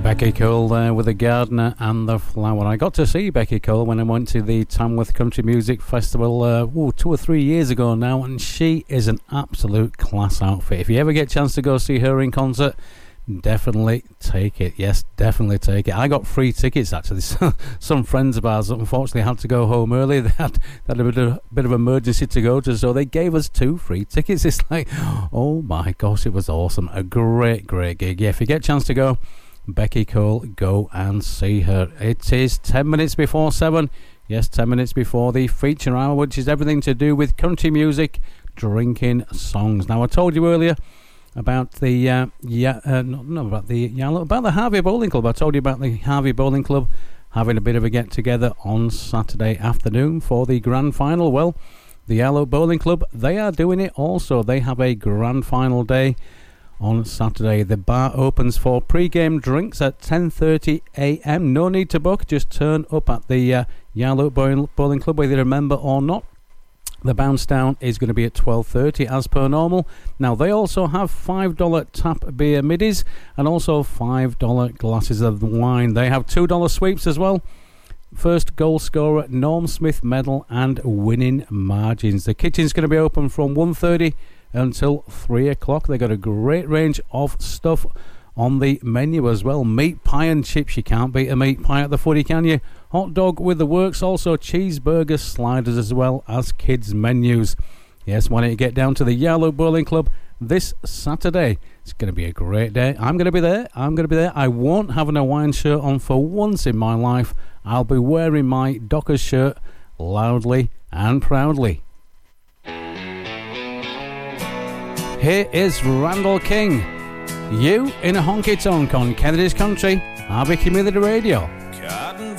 Becky Cole there with The Gardener and the Flower. I got to see Becky Cole when I went to the Tamworth Country Music Festival 2 or 3 years ago now, and she is an absolute class outfit. If you ever get a chance to go see her in concert, definitely take it. Yes, definitely take it. I got free tickets actually. Some friends of ours unfortunately had to go home early. They had a bit of emergency to go to, so they gave us 2 free tickets. It's like, oh my gosh, it was awesome. A great gig. Yeah, if you get a chance to go, Becky Cole, go and see her. It is 10 minutes before 7. Yes, 10 minutes before the feature hour, which is everything to do with country music, drinking songs. Now, I told you earlier about the Harvey Bowling Club. I told you about the Harvey Bowling Club having a bit of a get together on Saturday afternoon for the grand final. Well, the Yellow Bowling Club, they are doing it also. They have a grand final day on Saturday. The bar opens for pre-game drinks at 10:30 a.m. No need to book, just turn up at the Yellow Bowling Club, whether you remember or not. The bounce down is going to be at 12:30 as per normal. Now, they also have $5 tap beer middies and also $5 glasses of wine. They have $2 sweeps as well. First goal scorer, Norm Smith medal and winning margins. The kitchen's going to be open from 1:30 until 3 o'clock. They got a great range of stuff on the menu as well. Meat pie and chips. You can't beat a meat pie at the footy, can you? Hot dog with the works. Also cheeseburger sliders as well as kids menus. Yes, why don't you get down to the Yellow Bowling Club this Saturday? It's going to be a great day. I'm going to be there. I won't have an Hawaiian shirt on for once in my life. I'll be wearing my Dockers shirt loudly and proudly. Here is Randall King. You in a honky tonk on Kennedy's Country, Harvey Community Radio.